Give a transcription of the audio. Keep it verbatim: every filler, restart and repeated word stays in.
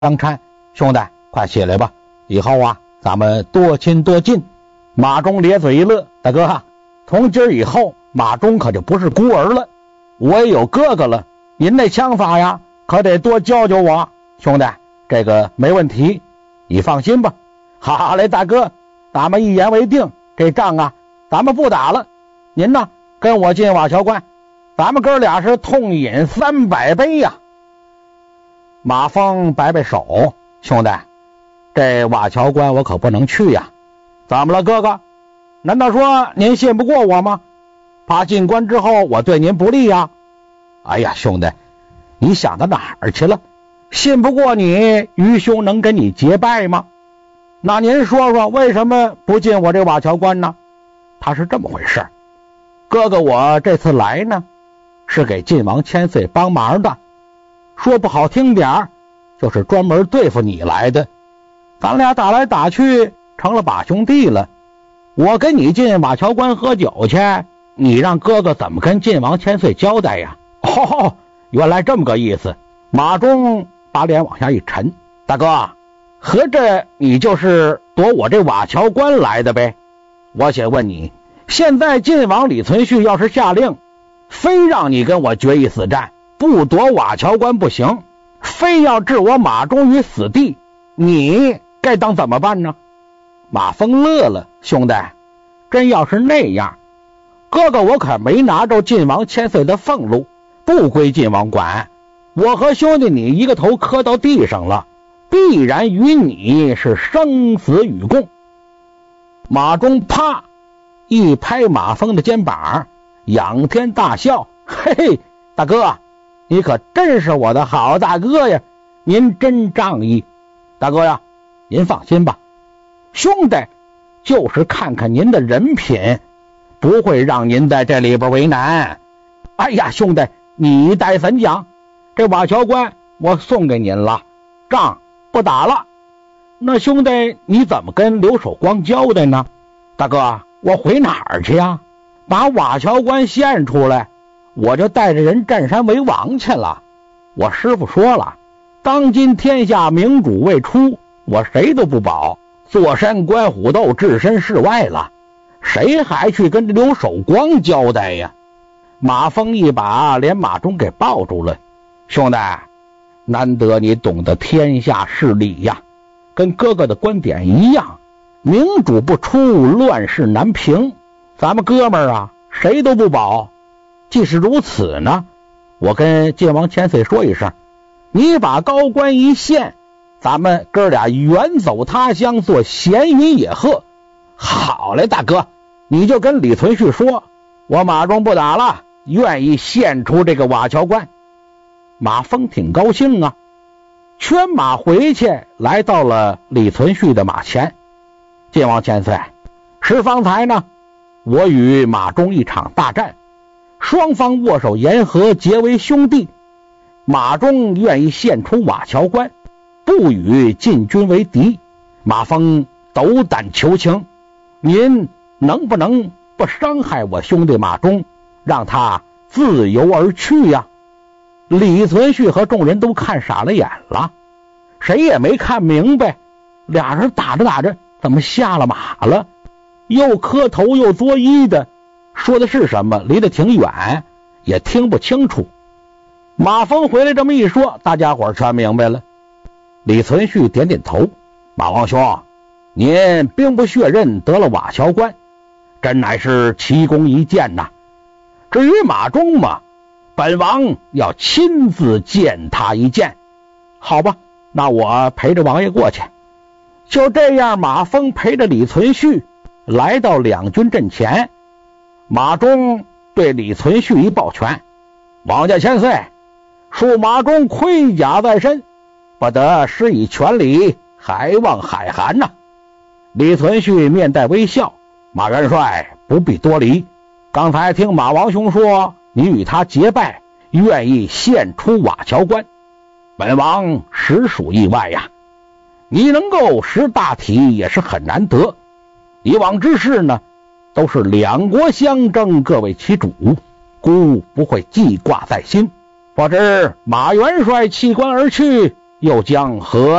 相搀。兄弟，快起来吧，以后啊，咱们多亲多近。马忠咧嘴一乐，大哥，从今儿以后，马忠可就不是孤儿了，我也有哥哥了。您那枪法呀，可得多教教我。兄弟，这个没问题，你放心吧。好嘞，大哥，咱们一言为定，这仗啊，咱们不打了。您呢，跟我进瓦桥关，咱们哥俩是痛饮三百杯呀。马峰摆摆手，兄弟，这瓦桥关我可不能去呀。怎么了，哥哥？难道说您信不过我吗？怕进关之后我对您不利呀？哎呀，兄弟，你想到哪儿去了？信不过你，愚兄能跟你结拜吗？那您说说，为什么不进我这瓦桥关呢？他是这么回事，哥哥我这次来呢，是给晋王千岁帮忙的，说不好听点儿，就是专门对付你来的。咱俩打来打去，成了把兄弟了。我跟你进瓦桥关喝酒去，你让哥哥怎么跟晋王千岁交代呀？哦，原来这么个意思。马忠把脸往下一沉，大哥，合着你就是夺我这瓦桥关来的呗？我想问你，现在晋王李存勖要是下令，非让你跟我决一死战，不夺瓦桥关不行，非要置我马忠于死地，你该当怎么办呢？马峰乐了，兄弟，真要是那样，哥哥我可没拿着晋王千岁的俸禄，不归晋王管，我和兄弟你一个头磕到地上了，必然与你是生死与共。马忠啪一拍马峰的肩膀，仰天大笑，嘿嘿，大哥，你可真是我的好大哥呀，您真仗义。大哥呀，您放心吧，兄弟就是看看您的人品，不会让您在这里边为难。哎呀，兄弟，你待怎讲？这瓦桥关我送给您了，仗不打了。那兄弟你怎么跟刘守光交代呢？大哥，我回哪儿去呀？把瓦桥关献出来，我就带着人占山为王去了。我师父说了，当今天下明主未出，我谁都不保，坐山观虎斗，置身事外了，谁还去跟刘守光交代呀？马峰一把连马忠给抱住了，兄弟，难得你懂得天下事理呀，跟哥哥的观点一样，明主不出，乱世难平，咱们哥们儿啊，谁都不保。即使如此呢，我跟晋王千岁说一声，你把高官一献，咱们哥俩远走他乡，做闲云野鹤。好嘞，大哥，你就跟李存勖说，我马忠不打了，愿意献出这个瓦桥关。马峰挺高兴啊，圈马回去，来到了李存勖的马前。晋王千岁，是方才呢，我与马忠一场大战，双方握手言和，结为兄弟。马忠愿意献出瓦桥关，不与晋军为敌。马峰斗胆求情，您能不能不伤害我兄弟马忠，让他自由而去呀？李存勖和众人都看傻了眼了，谁也没看明白，俩人打着打着怎么下了马了，又磕头又作揖的，说的是什么离得挺远，也听不清楚。马峰回来这么一说，大家伙全明白了。李存勖点点头，马王兄，您兵不血刃得了瓦桥关，真乃是奇功一件呐。至于马忠嘛，本王要亲自见他一见。好吧，那我陪着王爷过去。就这样，马峰陪着李存勖来到两军阵前。马忠对李存勖一抱拳，王家千岁，恕马忠盔甲在身，不得施以全礼，还望海涵呐、啊。李存勖面带微笑，马元帅不必多礼，刚才听马王兄说你与他结拜，愿意献出瓦桥关，本王实属意外呀。你能够识大体也是很难得，以往之事呢，都是两国相争，各为其主，孤不会记挂在心。不知马元帅弃关而去， 又将何